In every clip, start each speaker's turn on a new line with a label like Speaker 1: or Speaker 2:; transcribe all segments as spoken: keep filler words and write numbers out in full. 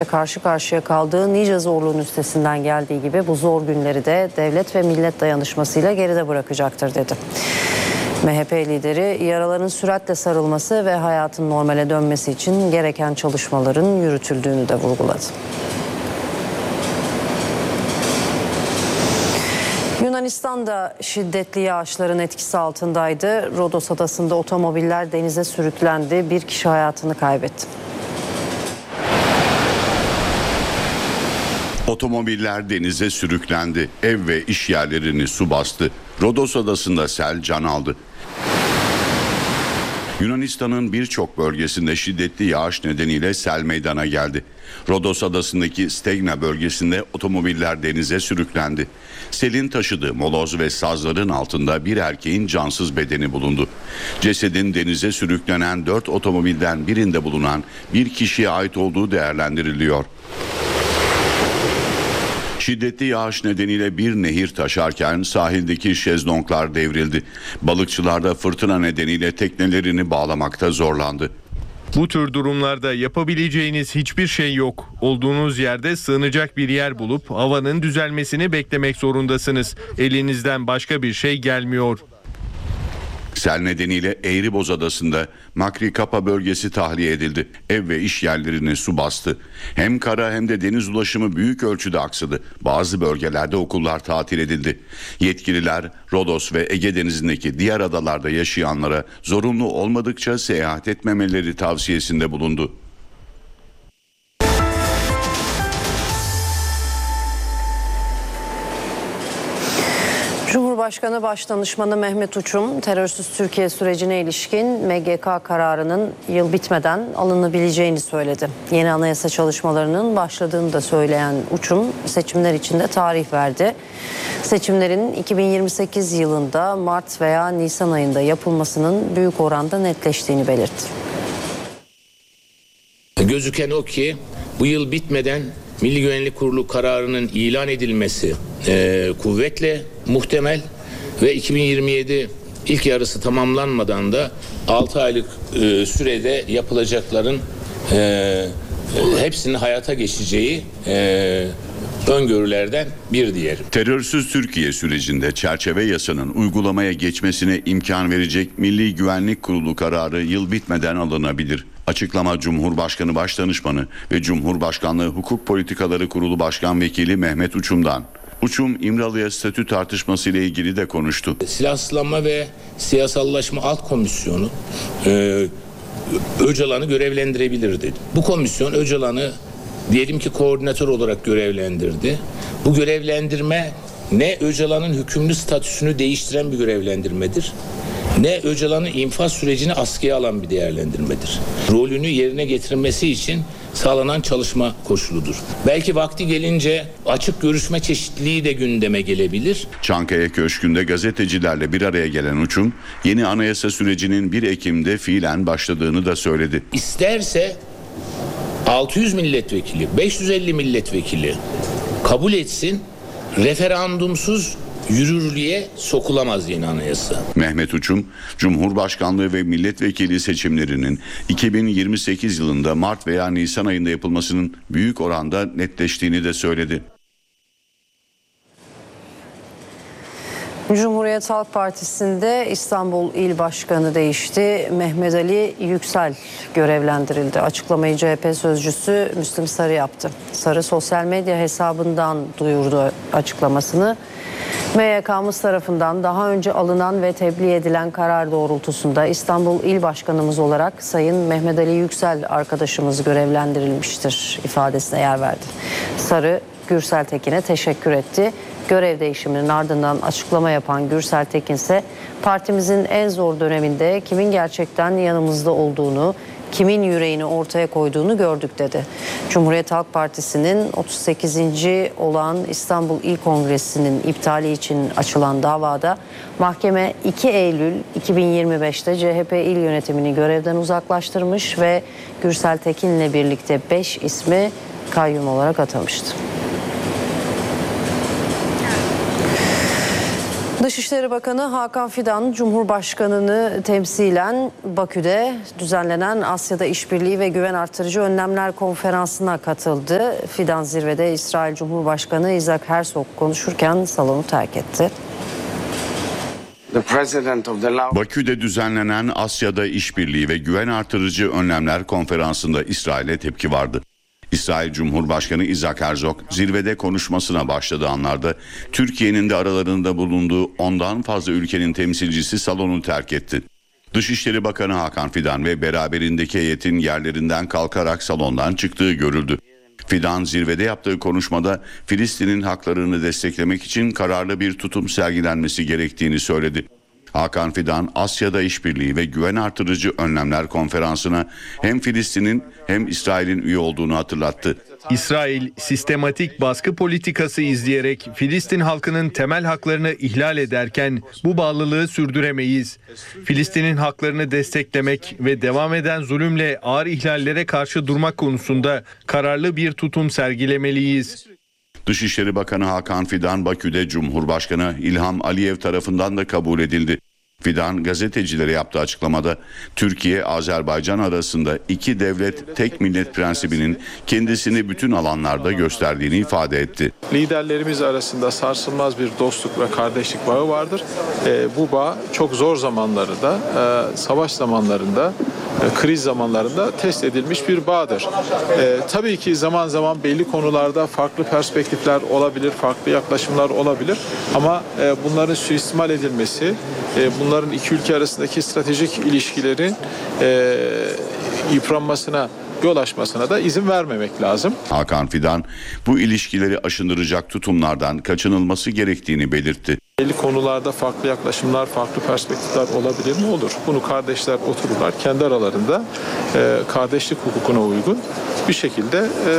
Speaker 1: karşı karşıya kaldığı nice zorluğun üstesinden geldiği gibi bu zor günleri de devlet ve millet dayanışmasıyla geride bırakacaktır dedi. M H P lideri yaraların süratle sarılması ve hayatın normale dönmesi için gereken çalışmaların yürütüldüğünü de vurguladı. Yunanistan'da şiddetli yağışların etkisi altındaydı. Rodos adasında otomobiller denize sürüklendi. Bir kişi hayatını kaybetti.
Speaker 2: Otomobiller denize sürüklendi. Ev ve iş yerlerini su bastı. Rodos adasında sel can aldı. Yunanistan'ın birçok bölgesinde şiddetli yağış nedeniyle sel meydana geldi. Rodos adasındaki Stegna bölgesinde otomobiller denize sürüklendi. Selin taşıdığı moloz ve sazların altında bir erkeğin cansız bedeni bulundu. Cesedin denize sürüklenen dört otomobilden birinde bulunan bir kişiye ait olduğu değerlendiriliyor. Şiddetli yağış nedeniyle bir nehir taşarken sahildeki şezlonglar devrildi. Balıkçılar da fırtına nedeniyle teknelerini bağlamakta zorlandı.
Speaker 3: Bu tür durumlarda yapabileceğiniz hiçbir şey yok. Olduğunuz yerde sığınacak bir yer bulup havanın düzelmesini beklemek zorundasınız. Elinizden başka bir şey gelmiyor.
Speaker 2: Sel nedeniyle Eğriboz Adası'nda Makri Kapa bölgesi tahliye edildi. Ev ve iş yerlerini su bastı. Hem kara hem de deniz ulaşımı büyük ölçüde aksadı. Bazı bölgelerde okullar tatil edildi. Yetkililer Rodos ve Ege Denizi'ndeki diğer adalarda yaşayanlara zorunlu olmadıkça seyahat etmemeleri tavsiyesinde bulundu.
Speaker 1: Cumhurbaşkanı Başdanışmanı Mehmet Uçum, terörsüz Türkiye sürecine ilişkin M G K kararının yıl bitmeden alınabileceğini söyledi. Yeni anayasa çalışmalarının başladığını da söyleyen Uçum, seçimler için de tarih verdi. Seçimlerin iki bin yirmi sekiz yılında Mart veya Nisan ayında yapılmasının büyük oranda netleştiğini belirtti.
Speaker 4: Gözüken o ki bu yıl bitmeden Milli Güvenlik Kurulu kararının ilan edilmesi e, kuvvetle muhtemel ve iki bin yirmi yedi ilk yarısı tamamlanmadan da altı aylık e, sürede yapılacakların e, e, hepsinin hayata geçeceği e, öngörülerden bir diyelim.
Speaker 2: Terörsüz Türkiye sürecinde çerçeve yasanın uygulamaya geçmesine imkan verecek Milli Güvenlik Kurulu kararı yıl bitmeden alınabilir. Açıklama Cumhurbaşkanı Başdanışmanı ve Cumhurbaşkanlığı Hukuk Politikaları Kurulu Başkan Vekili Mehmet Uçum'dan. Uçum, İmralı'ya statü tartışması ile ilgili de konuştu.
Speaker 4: Silahsızlanma ve Siyasallaşma Alt Komisyonu e, Öcalan'ı görevlendirebilir dedi. Bu komisyon Öcalan'ı diyelim ki koordinatör olarak görevlendirdi. Bu görevlendirme ne Öcalan'ın hükümlü statüsünü değiştiren bir görevlendirmedir, ne Öcalan'ın infaz sürecini askıya alan bir değerlendirmedir. Rolünü yerine getirmesi için sağlanan çalışma koşuludur. Belki vakti gelince açık görüşme çeşitliliği de gündeme gelebilir.
Speaker 2: Çankaya Köşkü'nde gazetecilerle bir araya gelen Uçum, yeni anayasa sürecinin bir Ekim'de fiilen başladığını da söyledi.
Speaker 4: İsterse altı yüz milletvekili, beş yüz elli milletvekili kabul etsin, referandumsuz yürürlüğe sokulamaz yeni anayasa.
Speaker 2: Mehmet Uçum, Cumhurbaşkanlığı ve milletvekili seçimlerinin iki bin yirmi sekiz yılında Mart veya Nisan ayında yapılmasının büyük oranda netleştiğini de söyledi.
Speaker 1: Cumhuriyet Halk Partisi'nde İstanbul İl Başkanı değişti. Mehmet Ali Yüksel görevlendirildi. Açıklamayı C H P sözcüsü Müslüm Sarı yaptı. Sarı sosyal medya hesabından duyurdu açıklamasını. M Y K'mız tarafından daha önce alınan ve tebliğ edilen karar doğrultusunda İstanbul İl Başkanımız olarak Sayın Mehmet Ali Yüksel arkadaşımız görevlendirilmiştir ifadesine yer verdi. Sarı, Gürsel Tekin'e teşekkür etti. Görev değişiminin ardından açıklama yapan Gürsel Tekin ise partimizin en zor döneminde kimin gerçekten yanımızda olduğunu, kimin yüreğini ortaya koyduğunu gördük dedi. Cumhuriyet Halk Partisi'nin otuz sekizinci olan İstanbul İl Kongresi'nin iptali için açılan davada mahkeme iki Eylül iki bin yirmi beş'te C H P il yönetimini görevden uzaklaştırmış ve Gürsel Tekin'le birlikte beş ismi kayyum olarak atamıştı. Dışişleri Bakanı Hakan Fidan, Cumhurbaşkanı'nı temsilen Bakü'de düzenlenen Asya'da İşbirliği ve Güven Artırıcı Önlemler Konferansı'na katıldı. Fidan zirvede İsrail Cumhurbaşkanı Isaac Herzog konuşurken salonu terk etti.
Speaker 2: Bakü'de düzenlenen Asya'da İşbirliği ve Güven Artırıcı Önlemler Konferansı'nda İsrail'e tepki vardı. İsrail Cumhurbaşkanı Isaac Herzog zirvede konuşmasına başladığı anlarda Türkiye'nin de aralarında bulunduğu ondan fazla ülkenin temsilcisi salonu terk etti. Dışişleri Bakanı Hakan Fidan ve beraberindeki heyetin yerlerinden kalkarak salondan çıktığı görüldü. Fidan zirvede yaptığı konuşmada Filistin'in haklarını desteklemek için kararlı bir tutum sergilenmesi gerektiğini söyledi. Hakan Fidan, Asya'da İşbirliği ve Güven Artırıcı Önlemler Konferansı'na hem Filistin'in hem İsrail'in üye olduğunu hatırlattı.
Speaker 3: İsrail sistematik baskı politikası izleyerek Filistin halkının temel haklarını ihlal ederken bu bağlılığı sürdüremeyiz. Filistin'in haklarını desteklemek ve devam eden zulümle ağır ihlallere karşı durmak konusunda kararlı bir tutum sergilemeliyiz.
Speaker 2: Dışişleri Bakanı Hakan Fidan, Bakü'de Cumhurbaşkanı İlham Aliyev tarafından da kabul edildi. Fidan gazetecilere yaptığı açıklamada Türkiye-Azerbaycan arasında iki devlet tek millet prensibinin kendisini bütün alanlarda gösterdiğini ifade etti.
Speaker 5: Liderlerimiz arasında sarsılmaz bir dostluk ve kardeşlik bağı vardır. E, bu bağ çok zor zamanlarında, e, savaş zamanlarında, e, kriz zamanlarında test edilmiş bir bağdır. E, tabii ki zaman zaman belli konularda farklı perspektifler olabilir, farklı yaklaşımlar olabilir. Ama e, bunların suistimal edilmesi, e, bunların Bunların iki ülke arasındaki stratejik ilişkilerin e, yıpranmasına, yol açmasına da izin vermemek lazım.
Speaker 2: Hakan Fidan bu ilişkileri aşındıracak tutumlardan kaçınılması gerektiğini belirtti.
Speaker 5: Belli konularda farklı yaklaşımlar, farklı perspektifler olabilir mi? Olur. Bunu kardeşler otururlar, kendi aralarında e, kardeşlik hukukuna uygun bir şekilde e,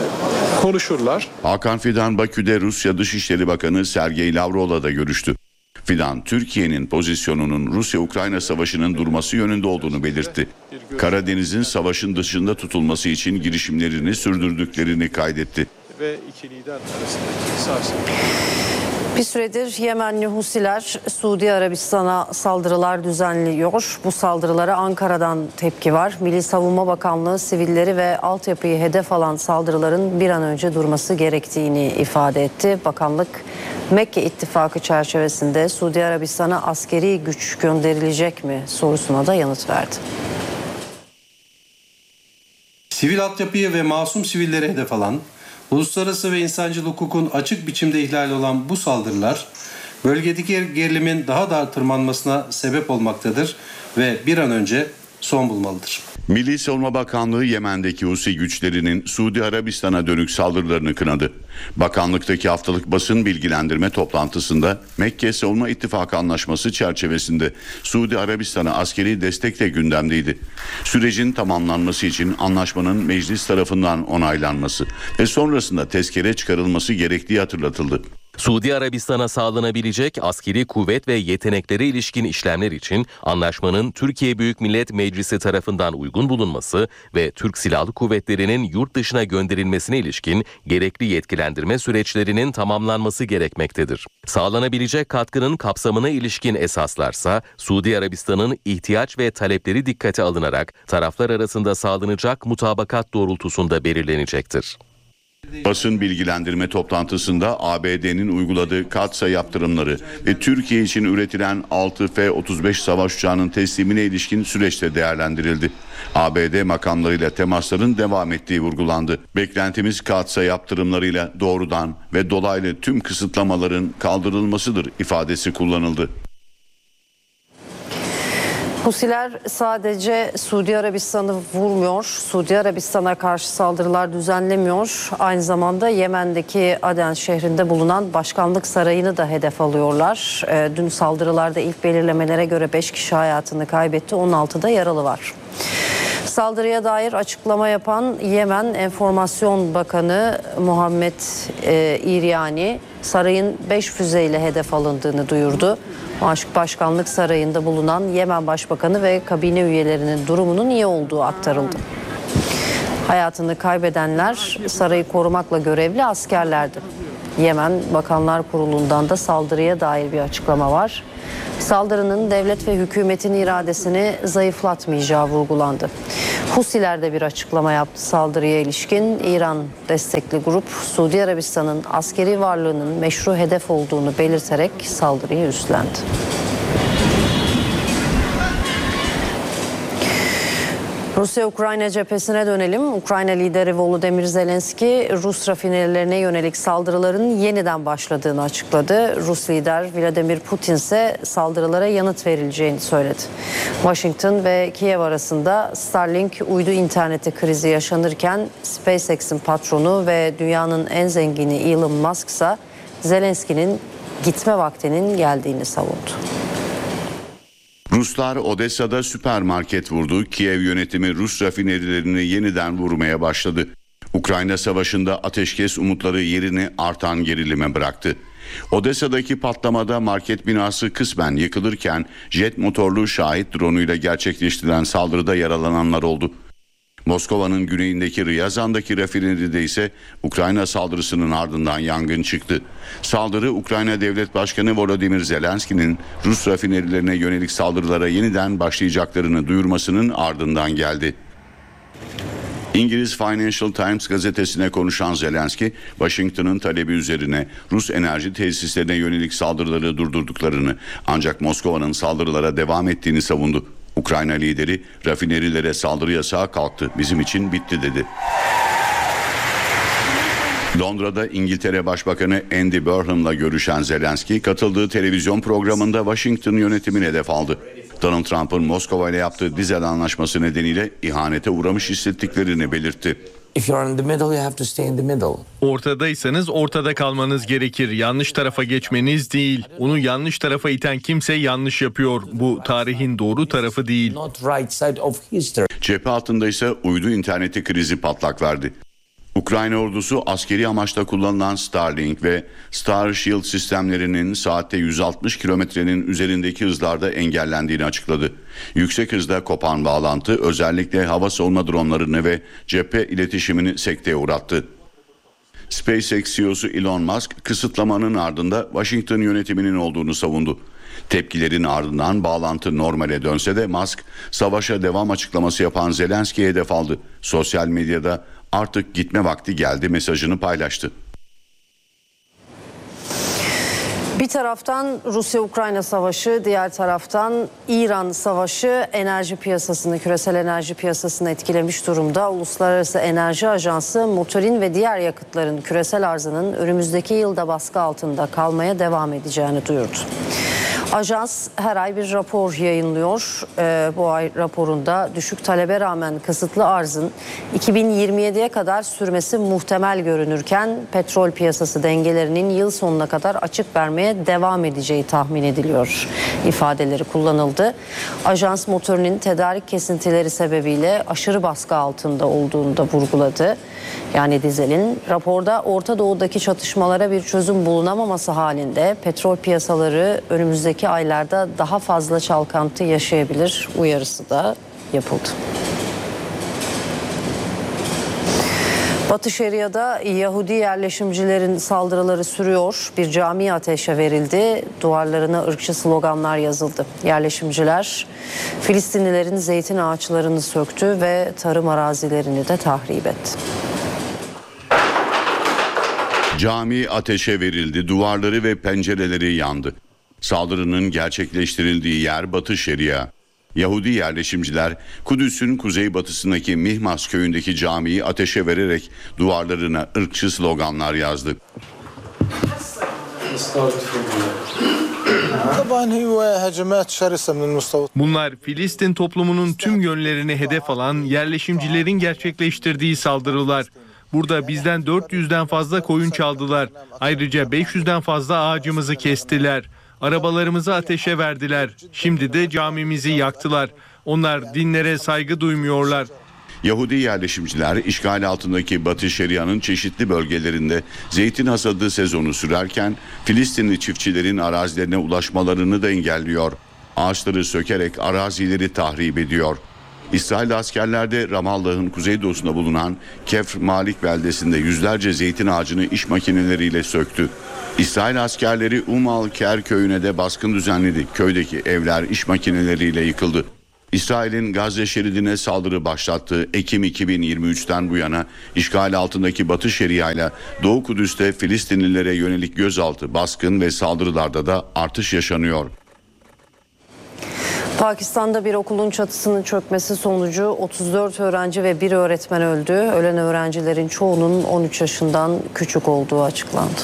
Speaker 5: konuşurlar.
Speaker 2: Hakan Fidan, Bakü'de Rusya Dışişleri Bakanı Sergey Lavrov'la da görüştü. Fidan, Türkiye'nin pozisyonunun Rusya-Ukrayna savaşının durması yönünde olduğunu belirtti. Karadeniz'in savaşın dışında tutulması için girişimlerini sürdürdüklerini kaydetti.
Speaker 5: Ve iki lider arasındaki sarsın.
Speaker 1: Bir süredir Yemenli Husiler Suudi Arabistan'a saldırılar düzenliyor. Bu saldırılara Ankara'dan tepki var. Milli Savunma Bakanlığı sivilleri ve altyapıyı hedef alan saldırıların bir an önce durması gerektiğini ifade etti. Bakanlık Mekke İttifakı çerçevesinde Suudi Arabistan'a askeri güç gönderilecek mi sorusuna da yanıt verdi.
Speaker 6: Sivil altyapıyı ve masum sivilleri hedef alan, uluslararası ve insancıl hukukun açık biçimde ihlali olan bu saldırılar bölgedeki gerilimin daha da tırmanmasına sebep olmaktadır ve bir an önce son bulmalıdır.
Speaker 2: Milli Savunma Bakanlığı Yemen'deki Husi güçlerinin Suudi Arabistan'a dönük saldırılarını kınadı. Bakanlıktaki haftalık basın bilgilendirme toplantısında Mekke Savunma İttifakı Anlaşması çerçevesinde Suudi Arabistan'a askeri destek de gündemdeydi. Sürecin tamamlanması için anlaşmanın meclis tarafından onaylanması ve sonrasında tezkere çıkarılması gerektiği hatırlatıldı.
Speaker 7: Suudi Arabistan'a sağlanabilecek askeri kuvvet ve yeteneklere ilişkin işlemler için anlaşmanın Türkiye Büyük Millet Meclisi tarafından uygun bulunması ve Türk Silahlı Kuvvetleri'nin yurt dışına gönderilmesine ilişkin gerekli yetkilendirme süreçlerinin tamamlanması gerekmektedir. Sağlanabilecek katkının kapsamına ilişkin esaslarsa Suudi Arabistan'ın ihtiyaç ve talepleri dikkate alınarak taraflar arasında sağlanacak mutabakat doğrultusunda belirlenecektir.
Speaker 2: Basın bilgilendirme toplantısında A B D'nin uyguladığı Katsa yaptırımları ve Türkiye için üretilen altı F otuz beş savaş uçağının teslimine ilişkin süreçte değerlendirildi. A B D makamlarıyla temasların devam ettiği vurgulandı. Beklentimiz Katsa yaptırımlarıyla doğrudan ve dolaylı tüm kısıtlamaların kaldırılmasıdır ifadesi kullanıldı.
Speaker 1: Husiler sadece Suudi Arabistan'ı vurmuyor, Suudi Arabistan'a karşı saldırılar düzenlemiyor. Aynı zamanda Yemen'deki Aden şehrinde bulunan başkanlık sarayını da hedef alıyorlar. E, dün saldırılarda ilk belirlemelere göre beş kişi hayatını kaybetti, on altıda yaralı var. Saldırıya dair açıklama yapan Yemen Enformasyon Bakanı Muhammed e, İryani, sarayın beş füzeyle hedef alındığını duyurdu. Başkanlık Sarayı'nda bulunan Yemen Başbakanı ve kabine üyelerinin durumunun iyi olduğu aktarıldı. Hayatını kaybedenler sarayı korumakla görevli askerlerdi. Yemen Bakanlar Kurulu'ndan da saldırıya dair bir açıklama var. Saldırının devlet ve hükümetin iradesini zayıflatmayacağı vurgulandı. Husiler de bir açıklama yaptı saldırıya ilişkin. İran destekli grup Suudi Arabistan'ın askeri varlığının meşru hedef olduğunu belirterek saldırıyı üstlendi. Rusya-Ukrayna cephesine dönelim. Ukrayna lideri Volodymyr Zelenski, Rus rafinerilerine yönelik saldırıların yeniden başladığını açıkladı. Rus lider Vladimir Putin ise saldırılara yanıt verileceğini söyledi. Washington ve Kiev arasında Starlink uydu interneti krizi yaşanırken SpaceX'in patronu ve dünyanın en zengini Elon Musk ise Zelenski'nin gitme vaktinin geldiğini savundu.
Speaker 2: Ruslar Odessa'da süpermarket vurdu. Kiev yönetimi Rus rafinerilerini yeniden vurmaya başladı. Ukrayna savaşında ateşkes umutları yerini artan gerilime bıraktı. Odessa'daki patlamada market binası kısmen yıkılırken jet motorlu şahit drone'uyla gerçekleştirilen saldırıda yaralananlar oldu. Moskova'nın güneyindeki Ryazan'daki rafineride ise Ukrayna saldırısının ardından yangın çıktı. Saldırı Ukrayna Devlet Başkanı Volodymyr Zelenski'nin Rus rafinerilerine yönelik saldırılara yeniden başlayacaklarını duyurmasının ardından geldi. İngiliz Financial Times gazetesine konuşan Zelenski, Washington'ın talebi üzerine Rus enerji tesislerine yönelik saldırıları durdurduklarını, ancak Moskova'nın saldırılara devam ettiğini savundu. Ukrayna lideri rafinerilere saldırı yasağı kalktı, bizim için bitti dedi. Londra'da İngiltere Başbakanı Andy Burnham'la görüşen Zelenski katıldığı televizyon programında Washington yönetimine hedef aldı. Donald Trump'ın Moskova ile yaptığı dizel anlaşması nedeniyle ihanete uğramış hissettiklerini belirtti.
Speaker 3: Ortadaysanız ortada kalmanız gerekir. Yanlış tarafa geçmeniz değil. Onu yanlış tarafa iten kimse yanlış yapıyor. Bu tarihin doğru tarafı değil.
Speaker 2: Cephe altında ise uydu interneti krizi patlak verdi. Ukrayna ordusu askeri amaçla kullanılan Starlink ve Star Shield sistemlerinin saatte yüz altmış kilometrenin üzerindeki hızlarda engellendiğini açıkladı. Yüksek hızda kopan bağlantı özellikle hava savunma dronlarını ve cephe iletişimini sekteye uğrattı. SpaceX C E O'su Elon Musk kısıtlamanın ardında Washington yönetiminin olduğunu savundu. Tepkilerin ardından bağlantı normale dönse de Musk savaşa devam açıklaması yapan Zelenski'ye hedef aldı. Sosyal medyada artık gitme vakti geldi mesajını paylaştı.
Speaker 1: Bir taraftan Rusya-Ukrayna savaşı, diğer taraftan İran savaşı enerji piyasasını, küresel enerji piyasasını etkilemiş durumda. Uluslararası Enerji Ajansı motorin ve diğer yakıtların küresel arzının önümüzdeki yılda baskı altında kalmaya devam edeceğini duyurdu. Ajans her ay bir rapor yayınlıyor. Ee, bu ay raporunda düşük talebe rağmen kısıtlı arzın iki bin yirmi yediye kadar sürmesi muhtemel görünürken petrol piyasası dengelerinin yıl sonuna kadar açık vermeye devam edeceği tahmin ediliyor ifadeleri kullanıldı. Ajans motorinin tedarik kesintileri sebebiyle aşırı baskı altında olduğunu da vurguladı. Yani dizelin raporda Orta Doğu'daki çatışmalara bir çözüm bulunamaması halinde petrol piyasaları önümüzdeki aylarda daha fazla çalkantı yaşayabilir uyarısı da yapıldı. Batı Şeria'da Yahudi yerleşimcilerin saldırıları sürüyor. Bir cami ateşe verildi. Duvarlarına ırkçı sloganlar yazıldı. Yerleşimciler Filistinlilerin zeytin ağaçlarını söktü ve tarım arazilerini de tahrip etti.
Speaker 2: Cami ateşe verildi, duvarları ve pencereleri yandı. Saldırının gerçekleştirildiği yer Batı Şeria. Yahudi yerleşimciler Kudüs'ün kuzeybatısındaki Mihmas köyündeki camiyi ateşe vererek duvarlarına ırkçı sloganlar yazdı.
Speaker 3: Bunlar Filistin toplumunun tüm yönlerini hedef alan yerleşimcilerin gerçekleştirdiği saldırılar. Burada bizden dört yüzden fazla koyun çaldılar. Ayrıca beş yüzden fazla ağacımızı kestiler. Arabalarımızı ateşe verdiler. Şimdi de camimizi yaktılar. Onlar dinlere saygı duymuyorlar.
Speaker 2: Yahudi yerleşimciler işgal altındaki Batı Şeria'nın çeşitli bölgelerinde zeytin hasadı sezonu sürerken Filistinli çiftçilerin arazilerine ulaşmalarını da engelliyor. Ağaçları sökerek arazileri tahrip ediyor. İsrail askerler de Ramallah'ın kuzeydoğusunda bulunan Kefr Malik beldesinde yüzlerce zeytin ağacını iş makineleriyle söktü. İsrail askerleri Umm-al-Ker köyüne de baskın düzenledi. Köydeki evler iş makineleriyle yıkıldı. İsrail'in Gazze şeridine saldırı başlattığı Ekim iki bin yirmi üçten bu yana işgal altındaki Batı Şeria ile Doğu Kudüs'te Filistinlilere yönelik gözaltı, baskın ve saldırılarda da artış yaşanıyor.
Speaker 1: Pakistan'da bir okulun çatısının çökmesi sonucu otuz dört öğrenci ve bir öğretmen öldü. Ölen öğrencilerin çoğunun on üç yaşından küçük olduğu açıklandı.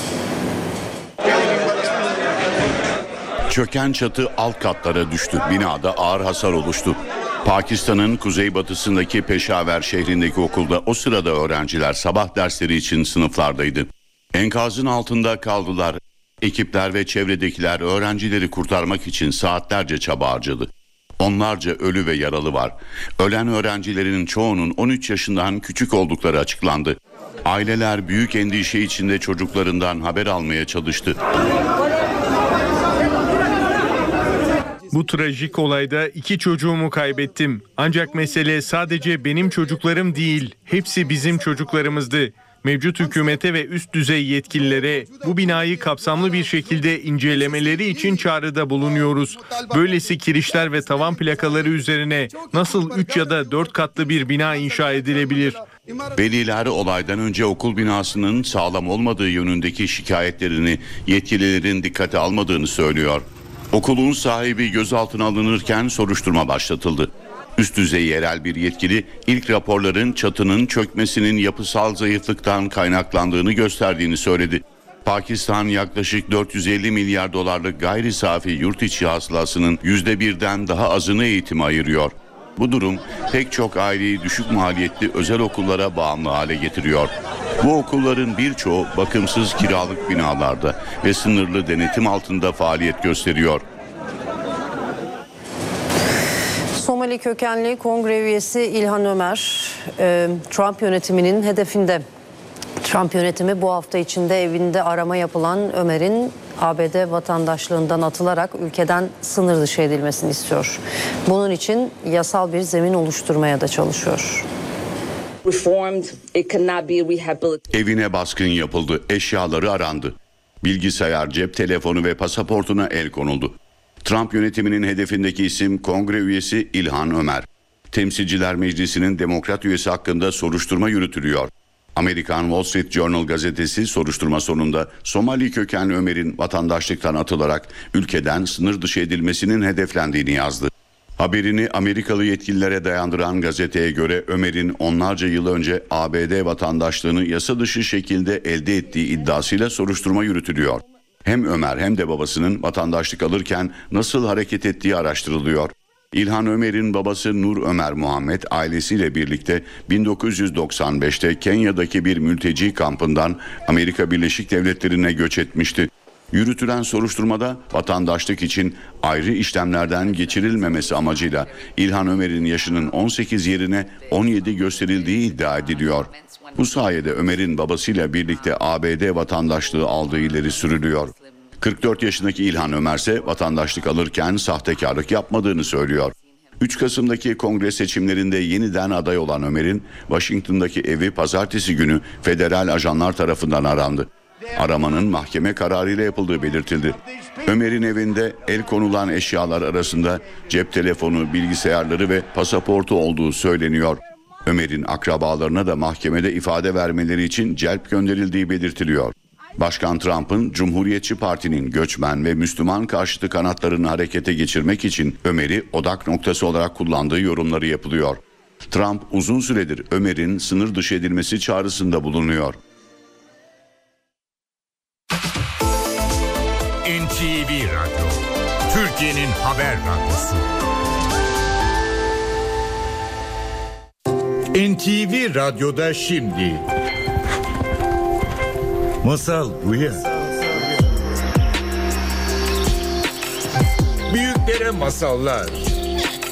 Speaker 2: Çöken çatı alt katlara düştü. Binada ağır hasar oluştu. Pakistan'ın kuzeybatısındaki Peşaver şehrindeki okulda o sırada öğrenciler sabah dersleri için sınıflardaydı. Enkazın altında kaldılar. Ekipler ve çevredekiler öğrencileri kurtarmak için saatlerce çaba harcadı. Onlarca ölü ve yaralı var. Ölen öğrencilerin çoğunun on üç yaşından küçük oldukları açıklandı. Aileler büyük endişe içinde çocuklarından haber almaya çalıştı.
Speaker 3: Bu trajik olayda iki çocuğumu kaybettim. Ancak mesele sadece benim çocuklarım değil, hepsi bizim çocuklarımızdı. Mevcut hükümete ve üst düzey yetkililere bu binayı kapsamlı bir şekilde incelemeleri için çağrıda bulunuyoruz. Böylesi kirişler ve tavan plakaları üzerine nasıl üç ya da dört katlı bir bina inşa edilebilir?
Speaker 2: Veliler olaydan önce okul binasının sağlam olmadığı yönündeki şikayetlerini yetkililerin dikkate almadığını söylüyor. Okulun sahibi gözaltına alınırken soruşturma başlatıldı. Üst düzey yerel bir yetkili ilk raporların çatının çökmesinin yapısal zayıflıktan kaynaklandığını gösterdiğini söyledi. Pakistan yaklaşık dört yüz elli milyar dolarlık gayri safi yurt içi hasılasının yüzde birden daha azını eğitime ayırıyor. Bu durum pek çok aileyi düşük maliyetli özel okullara bağımlı hale getiriyor. Bu okulların birçoğu bakımsız kiralık binalarda ve sınırlı denetim altında faaliyet gösteriyor.
Speaker 1: Somali kökenli kongre üyesi İlhan Ömer, Trump yönetiminin hedefinde. Trump yönetimi bu hafta içinde evinde arama yapılan Ömer'in A B D vatandaşlığından atılarak ülkeden sınır dışı edilmesini istiyor. Bunun için yasal bir zemin oluşturmaya da çalışıyor.
Speaker 2: Evine baskın yapıldı, eşyaları arandı. Bilgisayar, cep telefonu ve pasaportuna el konuldu. Trump yönetiminin hedefindeki isim kongre üyesi İlhan Ömer. Temsilciler Meclisi'nin demokrat üyesi hakkında soruşturma yürütülüyor. Amerikan Wall Street Journal gazetesi soruşturma sonunda Somali kökenli Ömer'in vatandaşlıktan atılarak ülkeden sınır dışı edilmesinin hedeflendiğini yazdı. Haberini Amerikalı yetkililere dayandıran gazeteye göre Ömer'in onlarca yıl önce A B D vatandaşlığını yasa dışı şekilde elde ettiği iddiasıyla soruşturma yürütülüyor. Hem Ömer hem de babasının vatandaşlık alırken nasıl hareket ettiği araştırılıyor. İlhan Ömer'in babası Nur Ömer Muhammed ailesiyle birlikte bin dokuz yüz doksan beşte Kenya'daki bir mülteci kampından Amerika Birleşik Devletleri'ne göç etmişti. Yürütülen soruşturmada vatandaşlık için ayrı işlemlerden geçirilmemesi amacıyla İlhan Ömer'in yaşının on sekiz yerine on yedi gösterildiği iddia ediliyor. Bu sayede Ömer'in babasıyla birlikte A B D vatandaşlığı aldığı ileri sürülüyor. kırk dört yaşındaki İlhan Ömer ise vatandaşlık alırken sahtekarlık yapmadığını söylüyor. üç Kasım'daki kongre seçimlerinde yeniden aday olan Ömer'in Washington'daki evi pazartesi günü federal ajanlar tarafından arandı. Aramanın mahkeme kararıyla yapıldığı belirtildi. Ömer'in evinde el konulan eşyalar arasında cep telefonu, bilgisayarları ve pasaportu olduğu söyleniyor. Ömer'in akrabalarına da mahkemede ifade vermeleri için celp gönderildiği belirtiliyor. Başkan Trump'ın Cumhuriyetçi Parti'nin göçmen ve Müslüman karşıtı kanatlarını harekete geçirmek için Ömer'i odak noktası olarak kullandığı yorumları yapılıyor. Trump uzun süredir Ömer'in sınır dışı edilmesi çağrısında bulunuyor.
Speaker 8: N T V Radyo, Türkiye'nin haber radyosu. N T V Radyo'da şimdi Masal Buya. Büyüklere masallar,